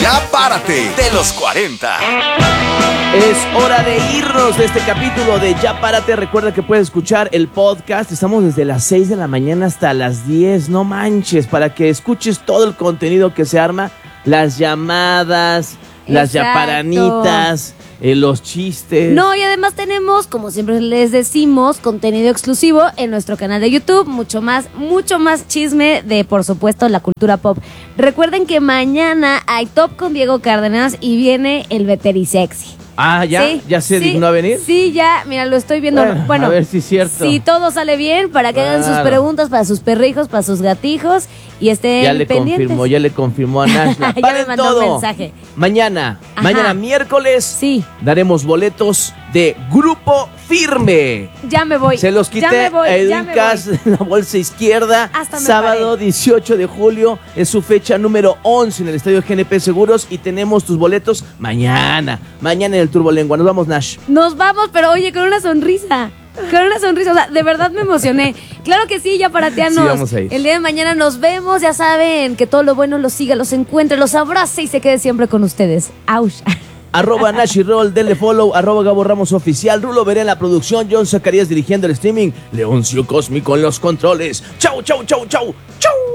Ya Párate de los 40. Es hora de irnos de este capítulo de Ya Párate. Recuerda que puedes escuchar el podcast. Estamos desde las 6 de la mañana hasta las 10. No manches, para que escuches todo el contenido que se arma. Las llamadas, las yaparanitas, los chistes. No, y además tenemos, como siempre les decimos, contenido exclusivo en nuestro canal de YouTube. Mucho más chisme de, por supuesto, la cultura pop. Recuerden que mañana hay Top con Diego Cárdenas y viene el Veterisexy. Ah, ¿ya? Sí, ¿Ya se dignó a venir? Sí, ya, mira, lo estoy viendo. Bueno, a ver si es cierto. Si todo sale bien, para que hagan sus preguntas para sus perrijos, para sus gatijos y estén pendientes. Ya le confirmó a Nashla. Ya me mandó un mensaje. Mañana miércoles, sí, daremos boletos de Grupo Firme. Ya me voy. Se los quité a Edwin Cass en la bolsa izquierda. Sábado 18 de julio es su fecha número 11 en el Estadio GNP Seguros y tenemos tus boletos mañana en el Turbolengua. Nos vamos, Nash. Nos vamos, pero oye, con una sonrisa. Con una sonrisa, o sea, de verdad me emocioné. Claro que sí, ya parateanos. Sí, vamos a ir. El día de mañana nos vemos, ya saben, que todo lo bueno los siga, los encuentre, los abrace y se quede siempre con ustedes. ¡Auch! @NashiRoll, denle follow, @Gabo Ramos Oficial, Rulo Veré en la producción, John Zacarías dirigiendo el streaming, Leoncio Cósmico en los controles. ¡Chau, chau, chau, chau! ¡Chau!